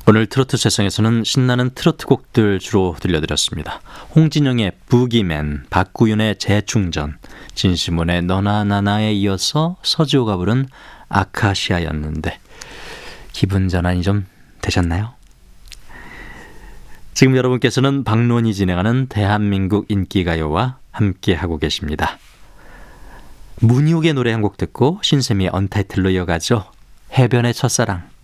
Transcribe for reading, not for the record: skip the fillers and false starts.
오늘 트로트 세상에서는 신나는 트로트 곡들 주로 들려드렸습니다. 홍진영의 부기맨, 박구윤의 재충전, 진시몬의 너나 나나에 이어서 서지호가 부른 아카시아였는데 기분 전환이 좀 되셨나요? 지금 여러분께서는 박론이 진행하는 대한민국 인기가요와 함께하고 계십니다. 문희옥의 노래 한 곡 듣고 신세미의 언타이틀로 이어가죠. 해변의 첫사랑.